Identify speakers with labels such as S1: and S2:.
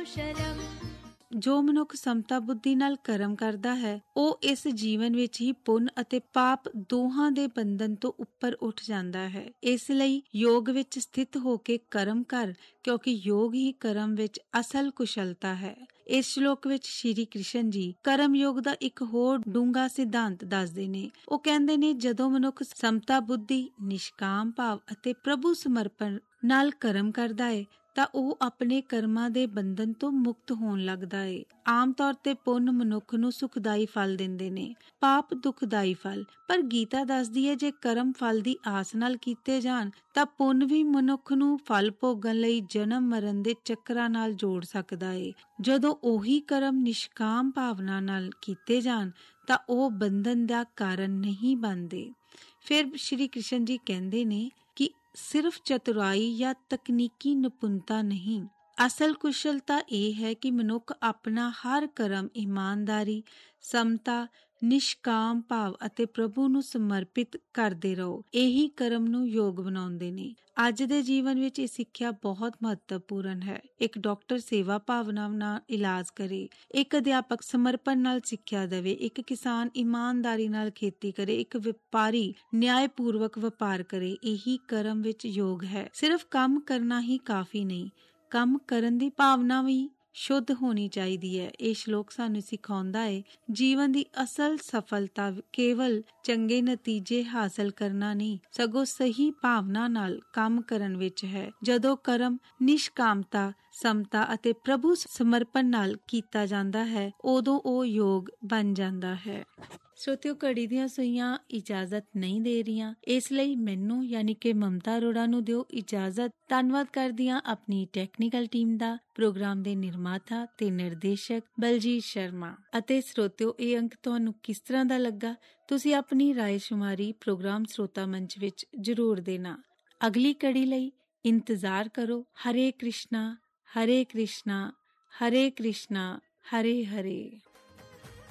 S1: कुशलम्।
S2: ਜੋ ਮਨੁੱਖ ਸਮਤਾ ਬੁੱਧੀ ਨਾਲ ਕਰਮ ਕਰਦਾ ਹੈ ਉਹ ਇਸ ਜੀਵਨ ਵਿੱਚ ਹੀ ਪੁੰਨ ਅਤੇ ਪਾਪ ਦੋਹਾਂ ਦੇ ਬੰਧਨ ਤੋਂ ਉੱਪਰ ਉੱਠ ਜਾਂਦਾ ਹੈ। ਇਸ ਲਈ ਯੋਗ ਵਿੱਚ ਸਥਿਤ ਹੋ ਕੇ ਕਰਮ ਕਰ, ਕਿਉਂਕਿ ਯੋਗ ਹੀ ਕਰਮ ਵਿੱਚ ਅਸਲ ਕੁਸ਼ਲਤਾ ਹੈ। ਇਸ ਸ਼ਲੋਕ ਵਿੱਚ ਸ਼੍ਰੀ ਕ੍ਰਿਸ਼ਨ ਜੀ ਕਰਮ ਯੋਗ ਦਾ ਇੱਕ ਹੋਰ ਡੂੰਘਾ ਸਿਧਾਂਤ ਦੱਸਦੇ ਨੇ। ਉਹ ਕਹਿੰਦੇ ਨੇ ਜਦੋਂ ਮਨੁੱਖ ਸਮਤਾ ਬੁੱਧੀ, ਨਿਸ਼ਕਾਮ ਭਾਵ ਅਤੇ ਪ੍ਰਭੂ ਸਮਰਪਣ ਨਾਲ ਕਰਮ ਕਰਦਾ ਹੈ ਤਾਂ ਉਹ ਆਪਣੇ ਕਰਮਾਂ ਦੇ ਬੰਧਨ ਤੋਂ ਮੁਕਤ ਹੋਣ ਲੱਗਦਾ ਏ। ਆਮ ਤੌਰ ਤੇ ਪੁੰਨ ਮਨੁੱਖ ਨੂੰ ਸੁਖਦਾਈ ਫਲ ਦਿੰਦੇ ਨੇ, ਪਾਪ ਦੁਖਦਾਈ ਫਲ। ਪਰ ਗੀਤਾ ਦੱਸਦੀ ਹੈ ਜੇ ਕਰਮ ਫਲ ਦੀ ਆਸ ਨਾਲ ਕੀਤੇ ਜਾਣ ਤਾਂ ਪੁੰਨ ਵੀ ਮਨੁੱਖ ਨੂੰ ਫਲ ਭੋਗਣ ਲਈ ਜਨਮ ਮਰਨ ਦੇ ਚੱਕਰਾਂ ਨਾਲ ਜੋੜ ਸਕਦਾ ਏ। ਜਦੋਂ ਉਹੀ ਕਰਮ ਨਿਸ਼ਕਾਮ ਭਾਵਨਾ ਨਾਲ ਕੀਤੇ ਜਾਣ ਤਾਂ ਉਹ ਬੰਧਨ ਦਾ ਕਾਰਨ ਨਹੀਂ ਬਣਦੇ। ਫਿਰ ਸ਼੍ਰੀ ਕ੍ਰਿਸ਼ਨ ਜੀ ਕਹਿੰਦੇ ਨੇ ਕਿ ਸਿਰਫ ਚਤੁਰਾਈ ਜਾਂ ਤਕਨੀਕੀ ਨਿਪੁੰਨਤਾ ਨਹੀਂ, ਅਸਲ ਕੁਸ਼ਲਤਾ ਇਹ ਹੈ ਕਿ ਮਨੁੱਖ ਆਪਣਾ ਹਰ ਕਰਮ ਇਮਾਨਦਾਰੀ, ਸਮਤਾ, ਨਿਸ਼ਕਾਮ ਭਾਵ ਅਤੇ ਪ੍ਰਭੂ ਨੂੰ ਸਮਰਪਿਤ ਕਰਦੇ ਰਹੋ। ਇਹੀ ਕਰਮ ਨੂੰ ਯੋਗ ਬਣਾਉਂਦੇ ਨੇ। ਅੱਜ ਦੇ ਜੀਵਨ ਵਿੱਚ ਇਹ ਸਿੱਖਿਆ ਬਹੁਤ ਮਹੱਤਵਪੂਰਨ ਹੈ। ਇੱਕ ਡਾਕਟਰ ਸੇਵਾ ਭਾਵਨਾ ਨਾਲ ਇਲਾਜ ਕਰੇ, ਇੱਕ ਅਧਿਆਪਕ ਸਮਰਪਣ ਨਾਲ ਸਿੱਖਿਆ ਦੇਵੇ, ਇੱਕ ਕਿਸਾਨ ਇਮਾਨਦਾਰੀ ਨਾਲ ਖੇਤੀ ਕਰੇ, ਇੱਕ ਵਪਾਰੀ ਨਿਆਂਪੂਰਵਕ ਵਪਾਰ ਕਰੇ। ਇਹੀ ਕਰਮ ਵਿੱਚ ਯੋਗ ਹੈ। ਸਿਰਫ ਕੰਮ ਕਰਨਾ ਹੀ ਕਾਫੀ ਨਹੀਂ, ਕੰਮ ਕਰਨ ਦੀ ਭਾਵਨਾ ਵੀ ਸ਼ੁੱਧ ਹੋਣੀ ਚਾਹੀਦੀ ਹੈ। ਇਹ ਸ਼ਲੋਕ ਸਾਨੂੰ ਸਿਖਾਉਂਦਾ ਹੈ ਜੀਵਨ ਦੀ ਅਸਲ ਸਫਲਤਾ ਕੇਵਲ ਚੰਗੇ ਨਤੀਜੇ ਹਾਸਲ ਕਰਨਾ ਨਹੀਂ, ਸਗੋਂ ਸਹੀ ਭਾਵਨਾ ਨਾਲ ਕੰਮ ਕਰਨ ਵਿੱਚ ਹੈ। ਜਦੋਂ ਕਰਮ ਨਿਸ਼ਕਾਮਤਾ, ਸਮਤਾ ਅਤੇ ਪ੍ਰਭੂ ਸਮਰਪਣ ਨਾਲ ਕੀਤਾ ਜਾਂਦਾ ਹੈ ਉਦੋਂ ਉਹ ਯੋਗ ਬਣ ਜਾਂਦਾ ਹੈ। ਸੋਤਿਓ, ਘੜੀ ਦੀਆਂ ਸੂਈਆਂ ਇਜਾਜ਼ਤ ਨਹੀਂ ਦੇ ਰਹੀਆਂ, ਇਸ ਲਈ ਮੈਨੂੰ ਯਾਨੀ ਕਿ ਮਮਤਾ ਅਰੋੜਾ ਨੂੰ ਦਿਓ ਇਜਾਜ਼ਤ। ਧੰਨਵਾਦ ਕਰਦੀ ਹਾਂ ਆਪਣੀ ਟੈਕਨੀਕਲ ਟੀਮ ਦਾ, ਪ੍ਰੋਗਰਾਮ ਦੇ ਨਿਰਮਾਤਾ ਤੇ ਨਿਰਦੇਸ਼ਕ ਬਲਜੀਤ ਸ਼ਰਮਾ। ਅਤੇ ਸਰੋਤਿਓ, ਇਹ ਅੰਕ ਤੁਹਾਨੂੰ ਕਿਸ ਤਰ੍ਹਾਂ ਦਾ ਲੱਗਾ? ਤੁਸੀਂ ਆਪਣੀ ਰਾਏ ਸ਼ੁਮਾਰੀ ਪ੍ਰੋਗਰਾਮ ਸਰੋਤਾ ਮੰਚ ਵਿੱਚ ਜ਼ਰੂਰ ਦੇਣਾ। ਅਗਲੀ ਕੜੀ ਲਈ ਇੰਤਜ਼ਾਰ ਕਰੋ। ਹਰੇ ਕ੍ਰਿਸ਼ਨਾ ਹਰੇ ਕ੍ਰਿਸ਼ਨਾ ਹਰੇ ਕ੍ਰਿਸ਼ਨਾ ਹਰੇ ਹਰੇ।